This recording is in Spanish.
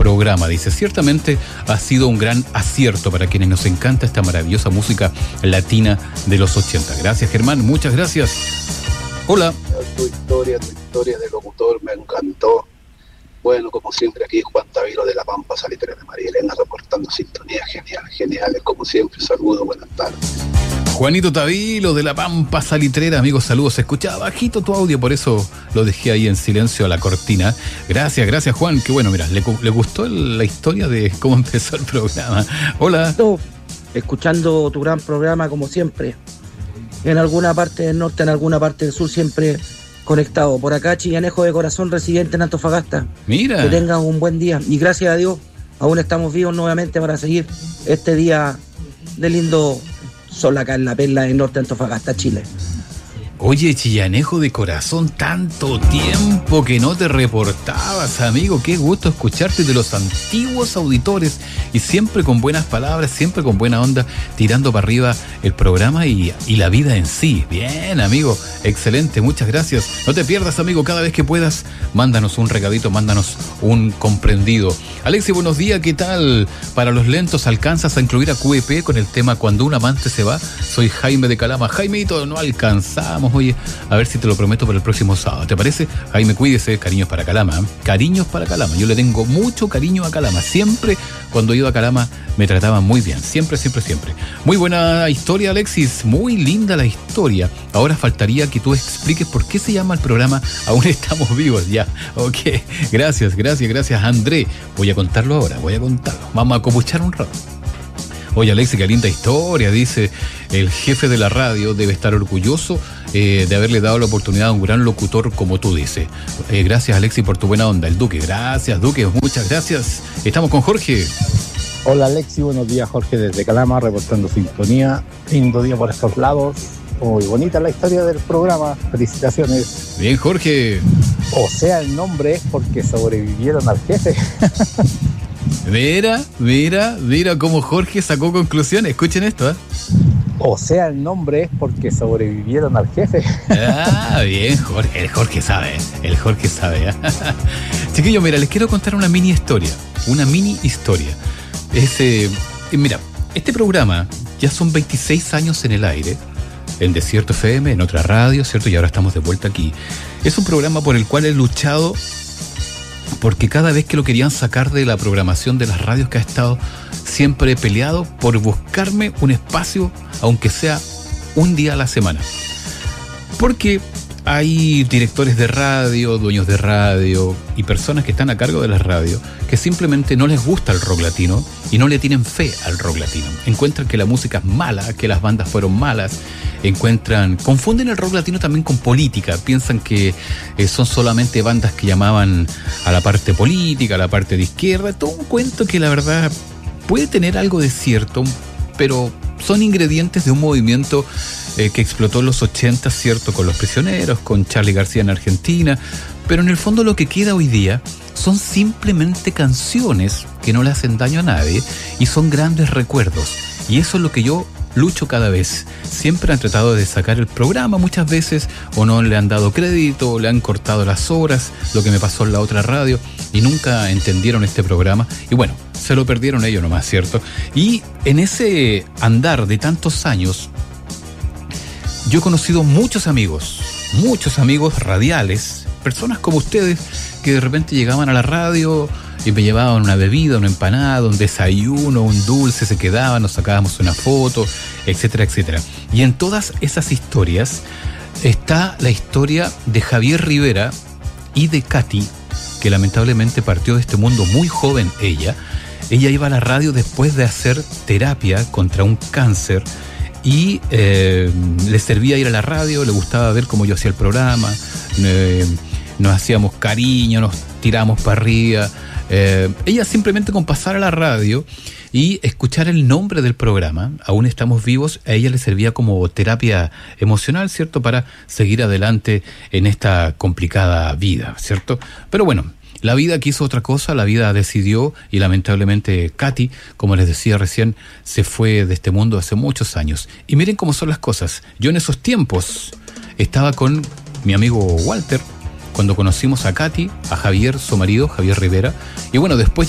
programa. Dice, ciertamente ha sido un gran acierto para quienes nos encanta esta maravillosa música latina de los 80. Gracias, Germán, muchas gracias. Hola. Tu historia de locutor me encantó. Bueno, como siempre aquí Juan Tavilo de La Pampa Salitrera de María Elena reportando sintonía geniales como siempre. Saludos, buenas tardes. Juanito Tavilo de La Pampa Salitrera, amigos, saludos. Se escuchaba bajito tu audio, por eso lo dejé ahí en silencio a la cortina. Gracias Juan, qué bueno, mira, le gustó la historia de cómo empezó el programa. Hola. Escuchando tu gran programa como siempre, en alguna parte del norte, en alguna parte del sur, siempre conectado. Por acá, Chillanejo de corazón, residente en Antofagasta. Mira. Que tengan un buen día. Y gracias a Dios, aún estamos vivos nuevamente para seguir este día de lindo sol acá en la perla del norte de Antofagasta, Chile. Oye, Chillanejo de corazón, tanto tiempo que no te reportabas, amigo. Qué gusto escucharte, de los antiguos auditores, y siempre con buenas palabras, siempre con buena onda, tirando para arriba el programa y la vida en sí. Bien, amigo, excelente, muchas gracias. No te pierdas, amigo, cada vez que puedas, mándanos un recadito, mándanos un comprendido. Alexi, buenos días, ¿qué tal? Para los lentos, ¿alcanzas a incluir a QEP con el tema Cuando un amante se va? Soy Jaime de Calama. Jaimito, no alcanzamos. Oye, a ver si te lo prometo para el próximo sábado. ¿Te parece? Jaime, cuídese. Cariños para Calama. Cariños para Calama. Yo le tengo mucho cariño a Calama. Siempre cuando he ido a Calama me trataban muy bien. Siempre. Muy buena historia, Alexis. Muy linda la historia. Ahora faltaría que tú expliques por qué se llama el programa Aún estamos vivos. Ya, ok. Gracias, André. Voy a contarlo ahora. Vamos a copuchar un rato. Oye, Alexis, qué linda historia, dice el jefe de la radio, debe estar orgulloso de haberle dado la oportunidad a un gran locutor como tú, dice. Gracias, Alexis, por tu buena onda. El Duque, gracias, Duque, muchas gracias. Estamos con Jorge. Hola, Alexis, buenos días, Jorge desde Calama, reportando sintonía. Lindo día por estos lados. Muy bonita la historia del programa, felicitaciones. Bien, Jorge. O sea, el nombre es porque sobrevivieron al jefe. Mira cómo Jorge sacó conclusiones. Escuchen esto, ¿eh? O sea, el nombre es porque sobrevivieron al jefe. Ah, bien, Jorge. El Jorge sabe. Chiquillos, mira, les quiero contar una mini historia. Mira, este programa ya son 26 años en el aire, en Desierto FM, en otra radio, ¿cierto? Y ahora estamos de vuelta aquí. Es un programa por el cual he luchado, porque cada vez que lo querían sacar de la programación de las radios que ha estado, siempre he peleado por buscarme un espacio, aunque sea un día a la semana. Porque hay directores de radio, dueños de radio y personas que están a cargo de las radios que simplemente no les gusta el rock latino y no le tienen fe al rock latino. Encuentran que la música es mala, que las bandas fueron malas, confunden el rock latino también con política, piensan que son solamente bandas que llamaban a la parte política, a la parte de izquierda, todo un cuento que la verdad puede tener algo de cierto, pero son ingredientes de un movimiento que explotó en los 80, ¿cierto? Con Los Prisioneros, con Charly García en Argentina, pero en el fondo lo que queda hoy día son simplemente canciones que no le hacen daño a nadie y son grandes recuerdos, y eso es lo que yo lucho cada vez. Siempre han tratado de sacar el programa muchas veces, o no le han dado crédito, le han cortado las horas, lo que me pasó en la otra radio, y nunca entendieron este programa, y bueno, se lo perdieron ellos nomás, ¿cierto? Y en ese andar de tantos años, yo he conocido muchos amigos radiales, personas como ustedes que de repente llegaban a la radio y me llevaban una bebida, una empanada, un desayuno, un dulce, se quedaban, nos sacábamos una foto, etcétera, etcétera. Y en todas esas historias está la historia de Javier Rivera y de Katy, que lamentablemente partió de este mundo muy joven ella. Ella iba a la radio después de hacer terapia contra un cáncer y le servía ir a la radio, le gustaba ver cómo yo hacía el programa, nos hacíamos cariño, nos tirábamos para arriba. Ella simplemente con pasar a la radio y escuchar el nombre del programa, Aún estamos vivos, a ella le servía como terapia emocional, ¿cierto? Para seguir adelante en esta complicada vida, ¿cierto? Pero bueno, la vida quiso otra cosa, la vida decidió, y lamentablemente Katy, como les decía recién, se fue de este mundo hace muchos años. Y miren cómo son las cosas. Yo en esos tiempos estaba con mi amigo Walter, cuando conocimos a Katy, a Javier, su marido, Javier Rivera, y bueno, después